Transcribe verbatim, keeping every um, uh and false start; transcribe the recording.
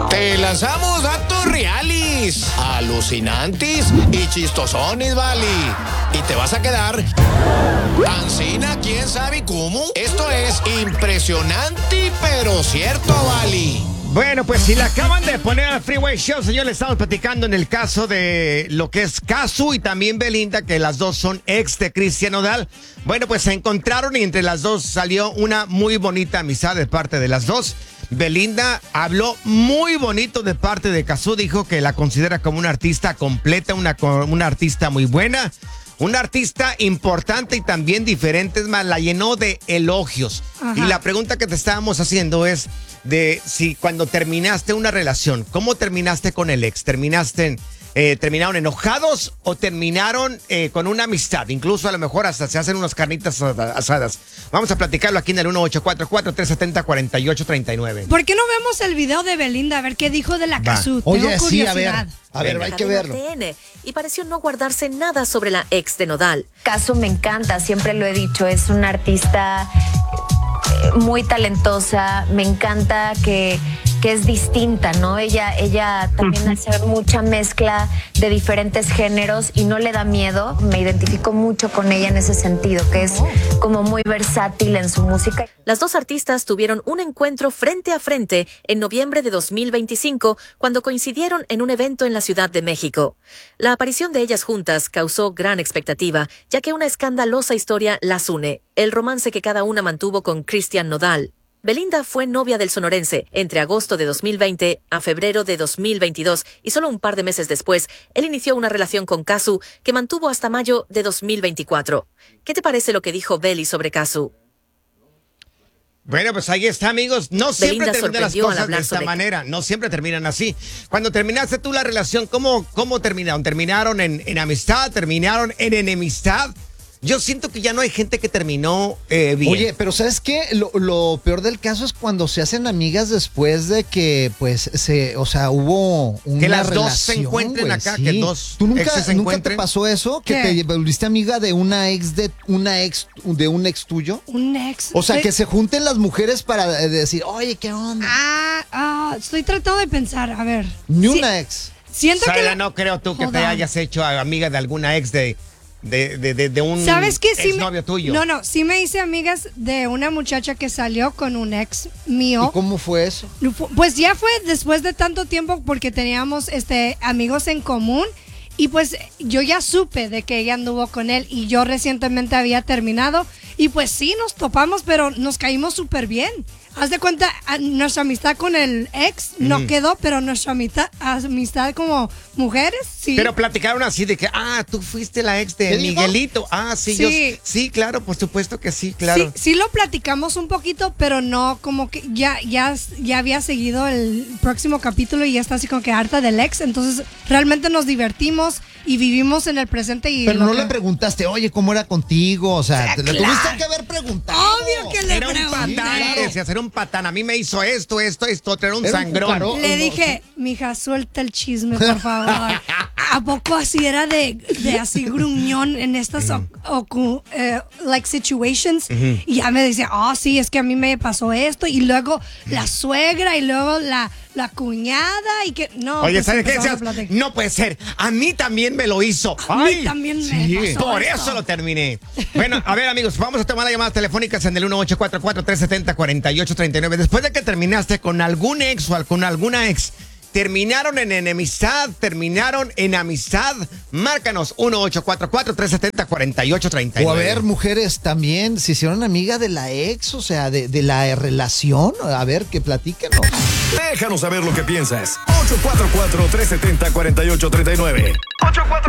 Te lanzamos datos reales, alucinantes y chistosones, vale. Y te vas a quedar ancina, quién sabe cómo. Esto es impresionante, pero cierto, vale. Bueno, pues si la acaban de poner al Freeway Show, señor, le estamos platicando en el caso de lo que es Cazzu y también Belinda, que las dos son ex de Cristian Nodal. Bueno, pues se encontraron y entre las dos salió una muy bonita amistad de parte de las dos. Belinda habló muy bonito de parte de Cazzu, dijo que la considera como una artista completa, una, una artista muy buena, una artista importante y también diferente, es más, la llenó de elogios. Ajá. Y la pregunta que te estábamos haciendo es de si cuando terminaste una relación, ¿cómo terminaste con el ex? ¿Terminaste, eh, terminaron enojados o terminaron eh, con una amistad? Incluso a lo mejor hasta se hacen unas carnitas asadas. Vamos a platicarlo aquí en el uno ocho cuatro cuatro, tres siete cero, cuatro ocho tres nueve. ¿Por qué no vemos el video de Belinda? A ver qué dijo de la Cazzu. Oye, sí, a ver. A ver, hay que verlo. Y pareció no guardarse nada sobre la ex de Nodal. Cazzu me encanta, siempre lo he dicho, es una artista muy talentosa, me encanta que, que es distinta, ¿no? Ella, ella también hace mucha mezcla de diferentes géneros y no le da miedo. Me identifico mucho con ella en ese sentido, que es como muy versátil en su música. Las dos artistas tuvieron un encuentro frente a frente en noviembre de dos mil veinticinco, cuando coincidieron en un evento en la Ciudad de México. La aparición de ellas juntas causó gran expectativa, ya que una escandalosa historia las une, el romance que cada una mantuvo con Cristian Nodal. Belinda fue novia del sonorense entre agosto de dos mil veinte a febrero de dos mil veintidós y solo un par de meses después, él inició una relación con Cazzu que mantuvo hasta mayo de dos mil veinticuatro. ¿Qué te parece lo que dijo Beli sobre Cazzu? Bueno, pues ahí está, amigos. No siempre Belinda terminan las cosas de esta sobre... manera. No siempre terminan así. Cuando terminaste tú la relación, ¿cómo, cómo terminaron? ¿Terminaron en, en amistad? ¿Terminaron en enemistad? Yo siento que ya no hay gente que terminó eh, bien. Oye, pero ¿sabes qué? Lo, lo peor del caso es cuando se hacen amigas después de que, pues, se, o sea, hubo una que las relación, dos se encuentren wey, acá, sí. que dos ¿Tú nunca, exes se nunca encuentren? te pasó eso? ¿Que ¿Qué? te volviste amiga de una ex de una ex de un ex tuyo? Un ex. O sea, Estoy... que se junten las mujeres para decir, oye, ¿qué onda? Ah, ah, estoy tratando de pensar, a ver. Ni sí, una ex. Siento Sara, que la... no creo tú que Hold te on. hayas hecho amiga de alguna ex de, de, de, de, de un ¿Sabes qué? Sí exnovio me... tuyo. No, no, sí me hice amigas de una muchacha que salió con un ex mío. ¿Y cómo fue eso? Pues ya fue después de tanto tiempo porque teníamos este amigos en común y pues yo ya supe de que ella anduvo con él y yo recientemente había terminado y pues sí, nos topamos, pero nos caímos súper bien. Haz de cuenta, nuestra amistad con el ex no mm. quedó, pero nuestra amistad, amistad como mujeres, sí. Pero platicaron así de que, ah, tú fuiste la ex de Miguelito. Ah, sí, sí. Yo, sí, claro, por supuesto que sí, claro. Sí, sí lo platicamos un poquito, pero no como que ya, ya, ya había seguido el próximo capítulo y ya está así como que harta del ex. Entonces, realmente nos divertimos y vivimos en el presente. Y pero no que... le preguntaste, oye, ¿cómo era contigo? O sea, sí, te claro. le tuviste que haber preguntado. Obvio que le era un patán, claro. decía, era un patán. A mí me hizo esto, esto, esto, era un era sangrón. Un le dije, mija, suelta el chisme, por favor. ¿A poco así era de, de así gruñón en estas mm. o, o, uh, like situations? Mm-hmm. Y ya me decía, oh, sí, es que a mí me pasó esto. Y luego mm. la suegra y luego la... la cuñada y que no. Oye, pues ¿sabes qué decías? No puede ser. A mí también me lo hizo. A Ay, mí también sí, me pasó por esto. eso lo terminé. Bueno, a ver, amigos, vamos a tomar las llamadas telefónicas en el uno ocho cuatro cuatro, tres siete cero, cuatro ocho tres nueve. Después de que terminaste con algún ex o con alguna ex, ¿terminaron en enemistad? ¿Terminaron en amistad? Márcanos uno ocho cuatro cuatro, tres siete cero, cuatro ocho tres nueve. O a ver, mujeres también, se hicieron amiga de la ex, o sea, de, de la relación. A ver, que platíquenos. Déjanos saber lo que piensas. ocho cuatro cuatro, tres siete cero, cuatro ocho tres nueve. ocho cuatro